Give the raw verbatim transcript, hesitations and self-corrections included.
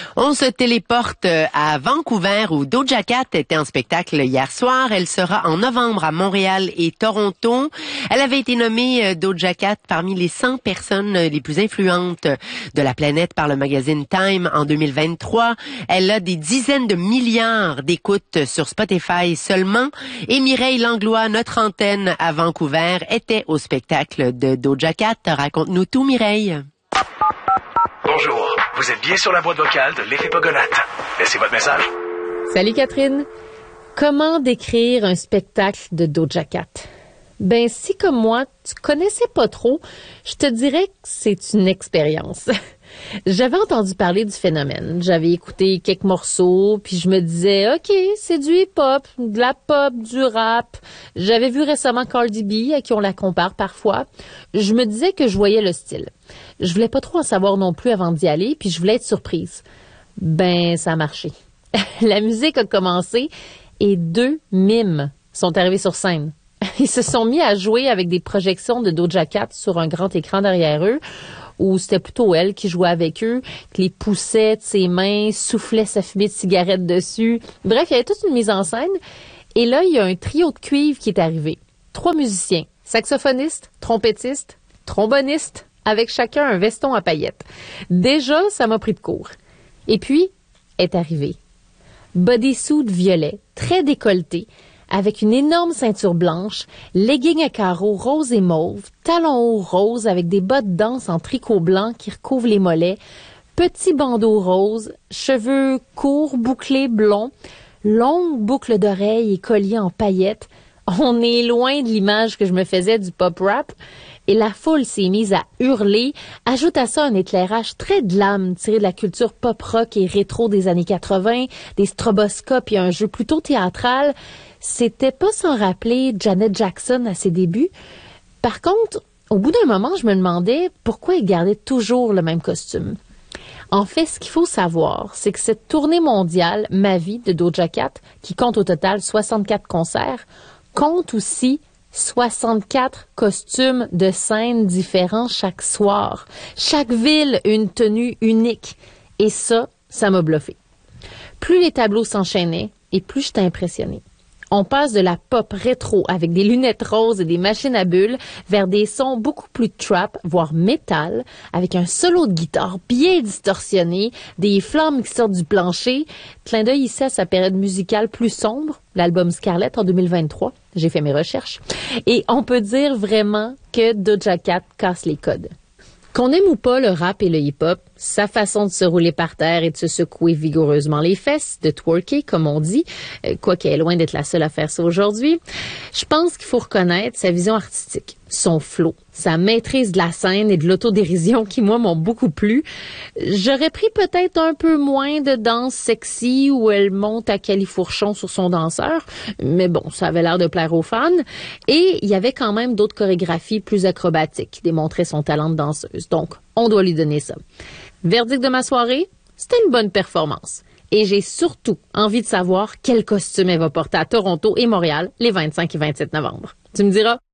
On se téléporte à Vancouver où Doja Cat était en spectacle hier soir. Elle sera en novembre à Montréal et Toronto. Elle avait été nommée Doja Cat parmi les cent personnes les plus influentes de la planète par le magazine Time en deux mille vingt-trois. Elle a des dizaines de milliards d'écoutes sur Spotify seulement. Et Mireille Langlois, notre antenne à Vancouver, était au spectacle de Doja Cat. Raconte-nous tout, Mireille. Bonjour, vous êtes bien sur la boîte vocale de l'effet Pogonate. Laissez votre message. Salut Catherine. Comment décrire un spectacle de Doja Cat? Ben, si comme moi, tu connaissais pas trop, je te dirais que c'est une expérience. J'avais entendu parler du phénomène. J'avais écouté quelques morceaux, puis je me disais, OK, c'est du hip-hop, de la pop, du rap. J'avais vu récemment Cardi B, à qui on la compare parfois. Je me disais que je voyais le style. Je voulais pas trop en savoir non plus avant d'y aller, puis je voulais être surprise. Ben, ça a marché. La musique a commencé et deux mimes sont arrivés sur scène. Ils se sont mis à jouer avec des projections de Doja Cat sur un grand écran derrière eux, où c'était plutôt elle qui jouait avec eux, qui les poussait de ses mains, soufflait sa fumée de cigarette dessus. Bref, il y avait toute une mise en scène. Et là, il y a un trio de cuivre qui est arrivé. Trois musiciens, saxophonistes, trompettistes, trombonistes, avec chacun un veston à paillettes. Déjà, ça m'a pris de court. Et puis, est arrivé. Bodysuit violet, très décolleté, avec une énorme ceinture blanche, leggings à carreaux rose et mauve, talons hauts roses avec des bottes de danse en tricot blanc qui recouvrent les mollets, petits bandeaux roses, cheveux courts, bouclés, blonds, longues boucles d'oreilles et colliers en paillettes. On est loin de l'image que je me faisais du pop-rap. Et la foule s'est mise à hurler. Ajoute à ça un éclairage très glam tiré de la culture pop-rock et rétro des années quatre-vingts, des stroboscopes et un jeu plutôt théâtral. C'était pas sans rappeler Janet Jackson à ses débuts. Par contre, au bout d'un moment, je me demandais pourquoi elle gardait toujours le même costume. En fait, ce qu'il faut savoir, c'est que cette tournée mondiale, Ma vie, de Doja Cat, qui compte au total soixante-quatre concerts, compte aussi soixante-quatre costumes de scène différents chaque soir. Chaque ville, une tenue unique. Et ça, ça m'a bluffé. Plus les tableaux s'enchaînaient, et plus j'étais impressionnée. On passe de la pop rétro avec des lunettes roses et des machines à bulles vers des sons beaucoup plus trap, voire métal, avec un solo de guitare bien distorsionné, des flammes qui sortent du plancher. Clin d'œil ici à sa période musicale plus sombre, l'album Scarlett en deux mille vingt-trois. J'ai fait mes recherches. Et on peut dire vraiment que Doja Cat casse les codes. Qu'on aime ou pas le rap et le hip-hop, sa façon de se rouler par terre et de se secouer vigoureusement les fesses, de twerker, comme on dit, quoi qu'elle est loin d'être la seule à faire ça aujourd'hui, je pense qu'il faut reconnaître sa vision artistique, son flow, sa maîtrise de la scène et de l'autodérision qui, moi, m'ont beaucoup plu. J'aurais pris peut-être un peu moins de danse sexy où elle monte à califourchon sur son danseur, mais bon, ça avait l'air de plaire aux fans. Et il y avait quand même d'autres chorégraphies plus acrobatiques qui démontraient son talent de danseuse. Donc, on doit lui donner ça. Verdict de ma soirée, c'était une bonne performance. Et j'ai surtout envie de savoir quel costume elle va porter à Toronto et Montréal les vingt-cinq et vingt-sept novembre. Tu me diras?